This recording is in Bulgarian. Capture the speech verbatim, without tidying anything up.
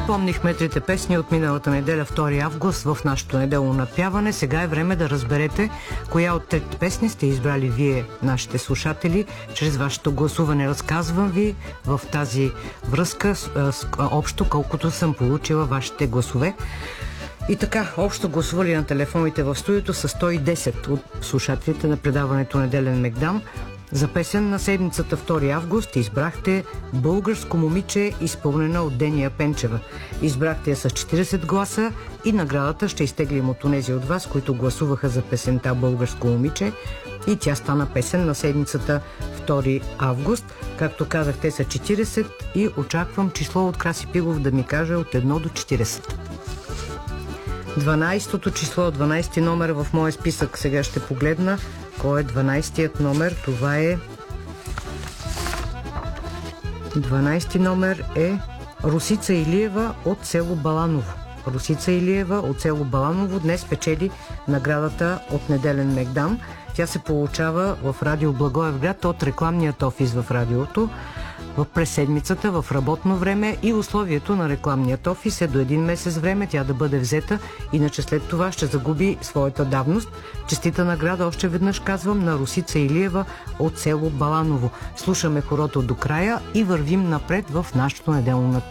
Припомнихме трите песни от миналата неделя, втори август, в нашото неделно напяване. Сега е време да разберете коя от трите песни сте избрали вие, нашите слушатели, чрез вашето гласуване. Разказвам ви в тази връзка общо колкото съм получила вашите гласове. И така, общо гласували на телефоните в студиото са сто и десет от слушателите на предаването Неделен Мегдан. За песен на седмицата втори август избрахте Българско момиче, изпълнена от Дения Пенчева. Избрахте я с четиридесет гласа и наградата ще изтеглим от онези от вас, които гласуваха за песента Българско момиче, и тя стана песен на седмицата втори август. Както казах, те са четиридесет и очаквам число от Краси Пилов да ми каже от едно до четиридесет. дванайсетото число, дванайсети номер в моя списък. Сега ще погледна кой е дванайсетият номер. Това е... дванайсети номер е Росица Илиева от село Баланово. Росица Илиева от село Баланово днес печели наградата от Неделен Мегдан. Тя се получава в радио Благоевград от рекламният офис в радиото през седмицата в работно време, и условието на рекламният офис е до един месец време тя да бъде взета, иначе след това ще загуби своята давност. Честита награда, още веднъж казвам, на Росица Илиева от село Баланово. Слушаме хорото до края и вървим напред в нашото неделно